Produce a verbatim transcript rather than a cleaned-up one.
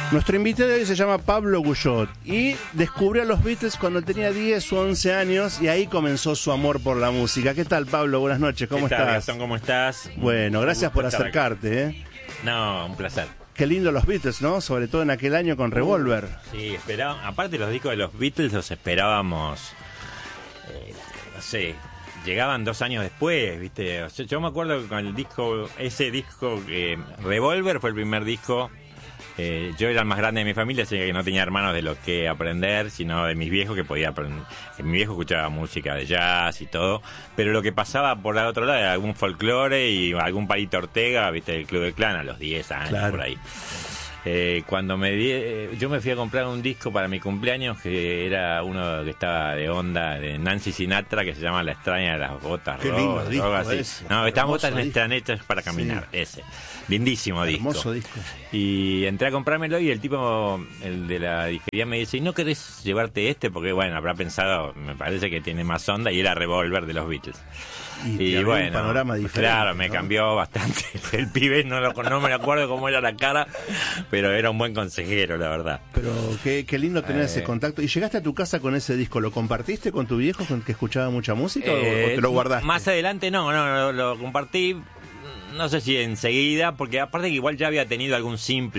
Nuestro invitado hoy se llama Pablo Guyot y descubrió a los Beatles cuando tenía diez o once años y ahí comenzó su amor por la música. ¿Qué tal, Pablo? Buenas noches, ¿cómo ¿Qué estás? tal, Gastón? ¿Cómo estás? Bueno, gracias por acercarte. ¿eh? No, un placer. Qué lindo los Beatles, ¿no? Sobre todo en aquel año con Revolver. Sí, esperaba, aparte los discos de los Beatles los esperábamos, eh, no sé, llegaban dos años después, ¿viste? O sea, yo me acuerdo que con el disco, ese disco, que Revolver fue el primer disco. Eh, yo era el más grande de mi familia, así que no tenía hermanos de los que aprender, sino de mis viejos que podía aprender. Mi viejo escuchaba música de jazz y todo, pero lo que pasaba por el otro lado era algún folclore y algún Palito Ortega, viste, el Club del Clan a los diez años, claro. Por ahí. Eh, cuando me di, eh, yo me fui a comprar un disco para mi cumpleaños que era uno que estaba de onda de Nancy Sinatra, que se llama La extraña de las botas. Qué rojas, lindo disco así. ese. No, estas botas disco. están hechas para caminar, sí. Ese. Lindísimo disco. Hermoso disco. Y entré a comprármelo y el tipo, el de la disquería, me dice, ¿y no querés llevarte este? Porque bueno, habrá pensado, me parece que tiene más onda, y era Revolver de los Beatles. Y, y bueno, un panorama diferente, claro, me ¿no? cambió bastante. El pibe, no, lo, no me acuerdo cómo era la cara, pero era un buen consejero, la verdad. Pero qué, qué lindo tener eh, ese contacto. ¿Y llegaste a tu casa con ese disco? ¿Lo compartiste con tu viejo, con que escuchaba mucha música, eh, o te lo guardaste? Más adelante no, no, lo, lo compartí, no sé si enseguida, porque aparte que igual ya había tenido algún simple